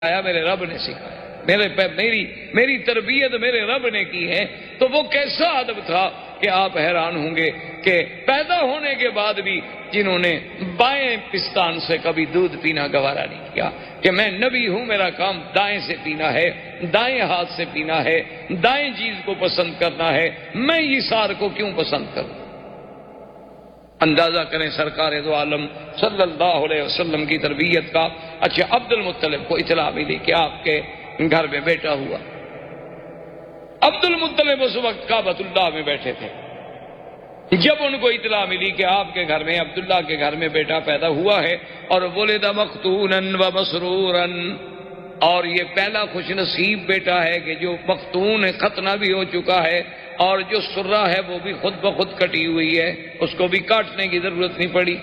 آیا میرے رب نے سکھایا، میری تربیت میرے رب نے کی ہے۔ تو وہ کیسا ادب تھا کہ آپ حیران ہوں گے کہ پیدا ہونے کے بعد بھی جنہوں نے بائیں پستان سے کبھی دودھ پینا گوارا نہیں کیا کہ میں نبی ہوں، میرا کام دائیں سے پینا ہے، دائیں ہاتھ سے پینا ہے، دائیں چیز کو پسند کرنا ہے، میں یسار کو کیوں پسند کروں؟ اندازہ کریں سرکار دو عالم صلی اللہ علیہ وسلم کی تربیت کا۔ اچھا، عبد المطلب کو اطلاع ملی کہ آپ کے گھر میں بیٹا ہوا۔ عبد المطلب اس وقت کعبۃ اللہ میں بیٹھے تھے۔ جب ان کو اطلاع ملی کہ آپ کے گھر میں، عبداللہ کے گھر میں بیٹا پیدا ہوا ہے اور ولد مختونا و مسرورا، اور یہ پہلا خوش نصیب بیٹا ہے کہ جو مختون ہے، ختنہ بھی ہو چکا ہے، اور جو سرہ ہے وہ بھی خود بخود کٹی ہوئی ہے، اس کو بھی کاٹنے کی ضرورت نہیں پڑی۔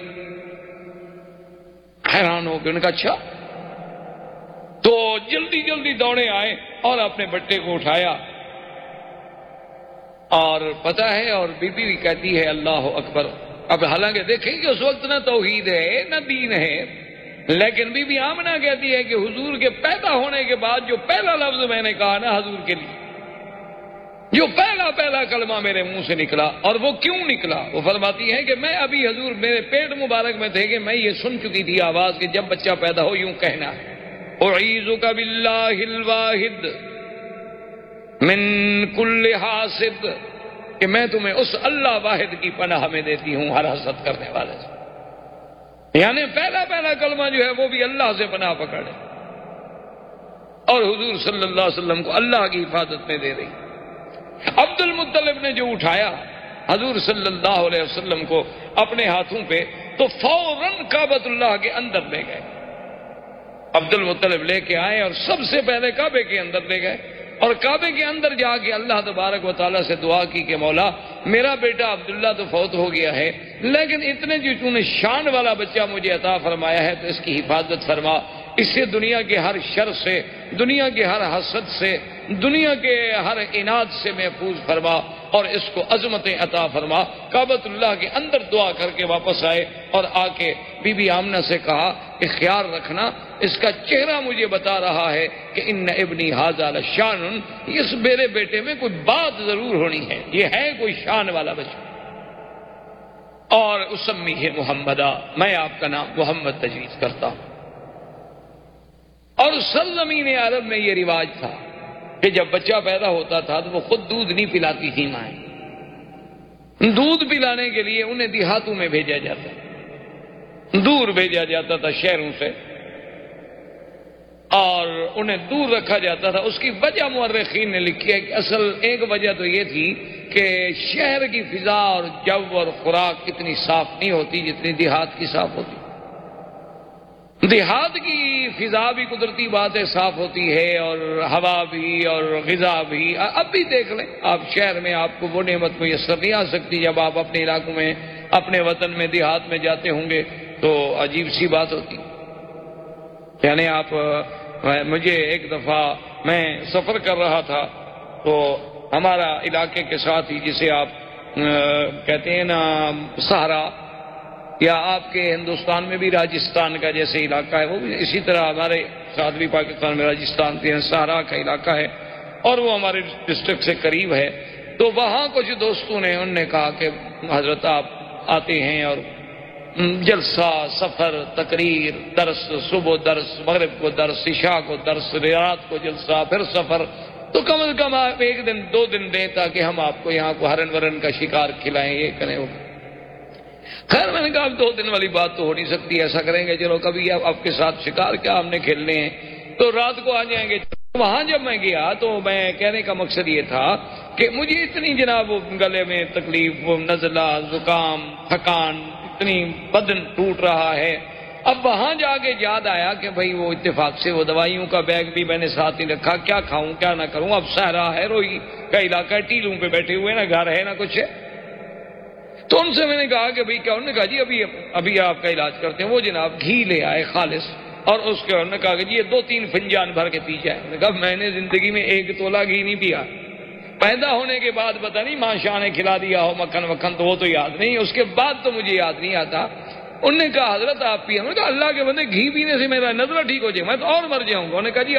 حیران ہو کے ان کا اچھا، تو جلدی جلدی دوڑے آئے اور اپنے بٹے کو اٹھایا، اور پتہ ہے، اور بی بی بھی کہتی ہے اللہ اکبر۔ اب حالانکہ دیکھیں کہ اس وقت نہ توحید ہے نہ دین ہے، لیکن بی بی آمنہ کہتی ہے کہ حضور کے پیدا ہونے کے بعد جو پہلا لفظ میں نے کہا نا حضور کے لیے، جو پہلا کلمہ میرے منہ سے نکلا، اور وہ کیوں نکلا؟ وہ فرماتی ہے کہ میں ابھی حضور میرے پیٹ مبارک میں تھے کہ میں یہ سن چکی تھی آواز کہ جب بچہ پیدا ہو یوں کہنا ہے، اعیذک باللہ الواحد من کل حاسد، کہ میں تمہیں اس اللہ واحد کی پناہ میں دیتی ہوں ہر حسد کرنے والے سے۔ یعنی پہلا کلمہ جو ہے وہ بھی اللہ سے پناہ پکڑے، اور حضور صلی اللہ علیہ وسلم کو اللہ کی حفاظت میں دے رہی۔ عبد المطلب نے جو اٹھایا حضور صلی اللہ علیہ وسلم کو اپنے ہاتھوں پہ، تو فوراً کعبۃ اللہ کے اندر لے گئے۔ عبد المطلب لے کے آئے اور سب سے پہلے کعبے کے اندر لے گئے، اور کعبے کے اندر جا کے اللہ تبارک و تعالیٰ سے دعا کی کہ مولا میرا بیٹا عبداللہ تو فوت ہو گیا ہے، لیکن اتنے جو تو نے شان والا بچہ مجھے عطا فرمایا ہے تو اس کی حفاظت فرما، اس سے دنیا کے ہر شر سے، دنیا کے ہر حسد سے، دنیا کے ہر عناد سے محفوظ فرما، اور اس کو عظمتیں عطا فرما۔ کعبۃ اللہ کے اندر دعا کر کے واپس آئے، اور آ کے بی بی آمنہ سے کہا کہ خیال رکھنا، اس کا چہرہ مجھے بتا رہا ہے کہ ان ابنی ھذا لشان، اس میرے بیٹے میں کوئی بات ضرور ہونی ہے، یہ ہے کوئی شان والا بچہ۔ اور اسمیہ محمدہ، میں آپ کا نام محمد تجویز کرتا ہوں۔ اور سرزمین عرب میں یہ رواج تھا کہ جب بچہ پیدا ہوتا تھا تو وہ خود دودھ نہیں پلاتی تھی مائیں، دودھ پلانے کے لیے انہیں دیہاتوں میں بھیجا جاتا، دور بھیجا جاتا تھا شہروں سے، اور انہیں دور رکھا جاتا تھا۔ اس کی وجہ مورخین نے لکھی ہے کہ اصل ایک وجہ تو یہ تھی کہ شہر کی فضا اور جو اور خوراک اتنی صاف نہیں ہوتی جتنی دیہات کی صاف ہوتی۔ دیہات کی فضا بھی قدرتی بات ہے صاف ہوتی ہے، اور ہوا بھی اور غذا بھی۔ اب بھی دیکھ لیں آپ، شہر میں آپ کو وہ نعمت میسر نہیں آ سکتی، جب آپ اپنے علاقوں میں، اپنے وطن میں، دیہات میں جاتے ہوں گے تو عجیب سی بات ہوتی۔ یعنی آپ، مجھے ایک دفعہ میں سفر کر رہا تھا تو ہمارا علاقے کے ساتھ ہی، جسے آپ کہتے ہیں نا سہارا، یا آپ کے ہندوستان میں بھی راجستھان کا جیسے علاقہ ہے، وہ بھی اسی طرح ہمارے ساتھ بھی پاکستان میں راجستھان کے سہارا کا علاقہ ہے، اور وہ ہمارے ڈسٹرکٹ سے قریب ہے۔ تو وہاں کچھ دوستوں نے، انہوں نے کہا کہ حضرت آپ آتے ہیں اور جلسہ، سفر، تقریر، درس، صبح درس، مغرب کو درس، عشاء کو درس، رات کو جلسہ، پھر سفر، تو کم از کم آپ ایک دن 2 دن دیں تاکہ ہم آپ کو یہاں کو ہرن ورن کا شکار کھلائیں، یہ کریں وہ کریں۔ خیر میں نے کہا 2 دن والی بات تو ہو نہیں سکتی، ایسا کریں گے چلو کبھی آپ کے ساتھ شکار کیا ہم نے کھیلنے ہیں، تو رات کو آ جائیں گے۔ وہاں جب میں گیا تو میں کہنے کا مقصد یہ تھا کہ مجھے اتنی جناب گلے میں تکلیف، نزلہ، زکام، تھکان، اتنی بدن ٹوٹ رہا ہے۔ اب وہاں جا کے یاد آیا کہ بھائی وہ اتفاق سے وہ دوائیوں کا بیگ بھی میں نے ساتھ ہی رکھا، کیا کھاؤں کیا نہ کروں۔ اب صحرا ہے، روئی کا علاقہ ہے، ٹیلوں پہ بیٹھے ہوئے، نہ گھر ہے نہ کچھ ہے۔ تو ان سے میں نے کہا کہ بھئی کیا؟ انہوں نے کہا جی ابھی آپ کا علاج کرتے ہیں۔ وہ جناب گھی لے آئے خالص، اور اس کے انہوں نے کہا کہ جی یہ 2-3 فنجان بھر کے پی جائے۔ میں نے کہا میں نے زندگی میں 1 تولہ گھی نہیں پیا، پیدا ہونے کے بعد پتہ نہیں ماں شاہ نے کھلا دیا ہو مکھن وکھن، تو وہ تو یاد نہیں، اس کے بعد تو مجھے یاد نہیں آتا۔ انہوں نے کہا حضرت آپ پی؟ انہوں نے کہا اللہ کے بندے گھی پینے سے میرا نزلہ ٹھیک ہو جائے، میں تو اور مر جاؤں گا۔ انہوں نے کہا جی